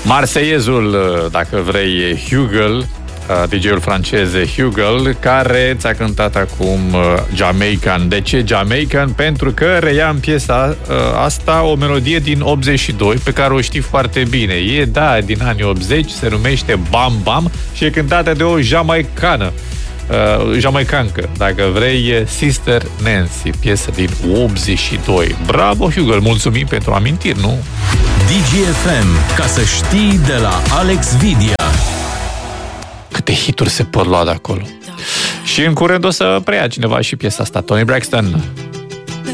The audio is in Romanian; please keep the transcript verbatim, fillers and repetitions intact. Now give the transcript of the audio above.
Marseiezul, dacă vrei, Hugel, D J-ul francez Hugel, care ți-a cântat acum Jamaican. De ce Jamaican? Pentru că reia în piesa asta o melodie din optzeci și doi, pe care o știi foarte bine. E, da, din anii optzeci, se numește Bam Bam și e cântată de o jamaicană. Uh, jamaicancă, dacă vrei, Sister Nancy, piesă din optzeci și doi. Bravo, Hugel, mulțumim pentru amintiri, nu? D J F M, ca să știi, de la Alex Vidia. Câte hituri se pot lua de acolo. Și în curând o să preia cineva și piesa asta, Tony Braxton.